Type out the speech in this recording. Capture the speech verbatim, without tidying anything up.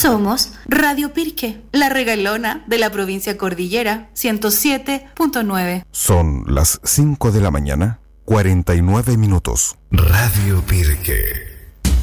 Somos Radio Pirque, la regalona de la provincia Cordillera, ciento siete punto nueve. Son las cinco de la mañana, cuarenta y nueve minutos. Radio Pirque.